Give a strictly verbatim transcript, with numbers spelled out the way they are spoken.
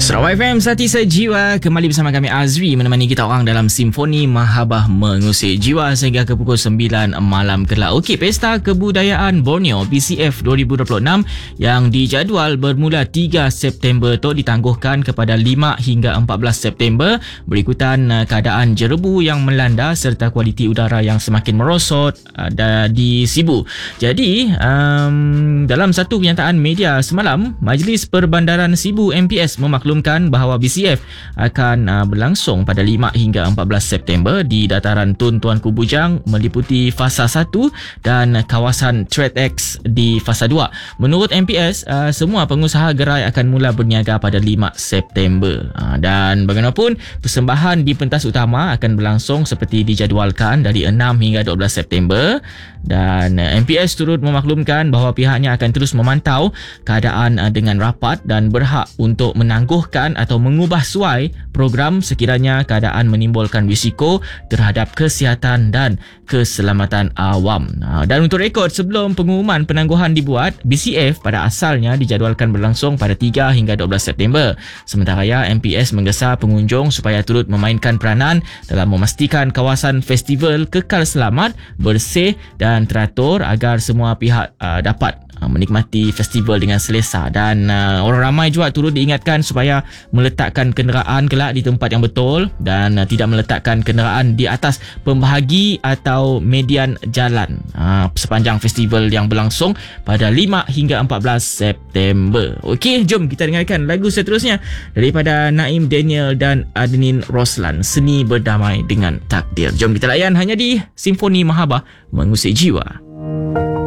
Sarawak F M Sati Sejiwa kembali bersama kami Azri menemani kita orang dalam Simfoni Mahabah Mengusik Jiwa sehingga ke pukul sembilan malam kelak. Okey, Pesta Kebudayaan Borneo P C F dua ribu dua puluh enam yang dijadual bermula tiga September tu ditangguhkan kepada lima hingga empat belas September berikutan keadaan jerebu yang melanda serta kualiti udara yang semakin merosot uh, di Sibu. Jadi um, dalam satu kenyataan media semalam, Majlis Perbandaran Sibu M P S memaklumkan bahawa B C F akan uh, berlangsung pada lima hingga empat belas September di dataran Tun Tuanku Bujang meliputi fasa satu dan kawasan Trade X di fasa dua. Menurut M P S, uh, semua pengusaha gerai akan mula berniaga pada lima September. Uh, dan bagaimanapun, persembahan di pentas utama akan berlangsung seperti dijadualkan dari enam hingga dua belas September dan uh, M P S turut memaklumkan bahawa pihaknya akan terus memantau keadaan uh, dengan rapat dan berhak untuk menangguh atau mengubah suai program sekiranya keadaan menimbulkan risiko terhadap kesihatan dan keselamatan awam. Dan untuk rekod, sebelum pengumuman penangguhan dibuat, B C F pada asalnya dijadualkan berlangsung pada tiga hingga dua belas September. Sementara ya, M P S menggesa pengunjung supaya turut memainkan peranan dalam memastikan kawasan festival kekal selamat, bersih dan teratur agar semua pihak uh, dapat menikmati festival dengan selesa. Dan uh, orang ramai juga turut diingatkan supaya meletakkan kenderaan kelak di tempat yang betul dan uh, tidak meletakkan kenderaan di atas pembahagi atau median jalan uh, sepanjang festival yang berlangsung pada lima hingga empat belas September. Okey, jom kita dengarkan lagu seterusnya daripada Naim Daniel dan Adenin Roslan, Seni Berdamai dengan Takdir. Jom kita layan hanya di Simfoni Mahabah Mengusik Jiwa.